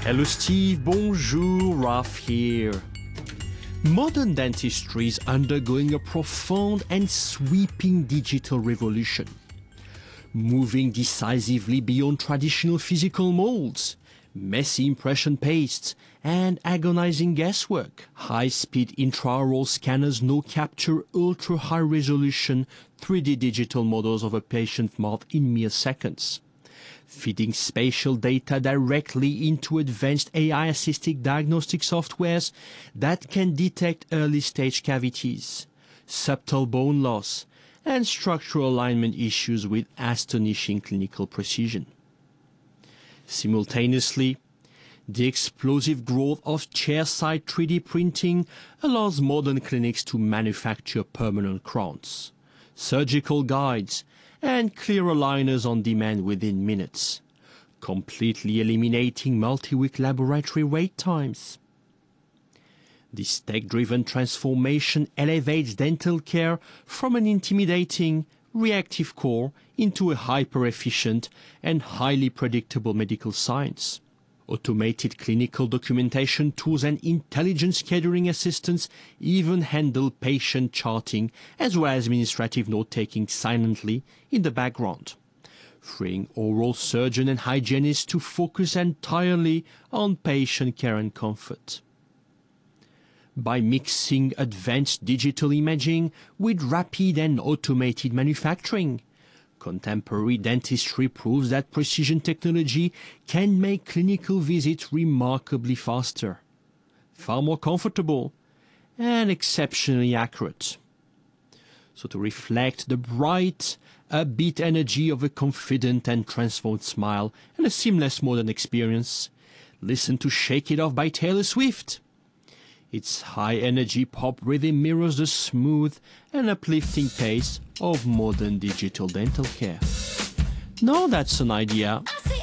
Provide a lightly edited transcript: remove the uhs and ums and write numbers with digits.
Hello Steve, bonjour, Ralph here. Modern dentistry is undergoing a profound and sweeping digital revolution, moving decisively beyond traditional physical molds, messy impression pastes, and agonizing guesswork. High-speed intraoral scanners now capture ultra-high-resolution 3D digital models of a patient's mouth in mere seconds, feeding spatial data directly into advanced AI-assisted diagnostic softwares that can detect early-stage cavities, subtle bone loss, and structural alignment issues with astonishing clinical precision. Simultaneously, the explosive growth of chairside 3D printing allows modern clinics to manufacture permanent crowns, surgical guides, and clear aligners on demand within minutes, completely eliminating multi-week laboratory wait times. This tech-driven transformation elevates dental care from an intimidating, reactive core into a hyper-efficient and highly predictable medical science. Automated clinical documentation tools and intelligent scheduling assistants even handle patient charting as well as administrative note-taking silently in the background, freeing oral surgeon and hygienists to focus entirely on patient care and comfort. By mixing advanced digital imaging with rapid and automated manufacturing, contemporary dentistry proves that precision technology can make clinical visits remarkably faster, far more comfortable, and exceptionally accurate. So to reflect the bright, upbeat energy of a confident and transformed smile and a seamless modern experience, listen to Shake It Off by Taylor Swift. Its high-energy pop rhythm mirrors the smooth and uplifting pace of modern digital dental care. Now that's an idea.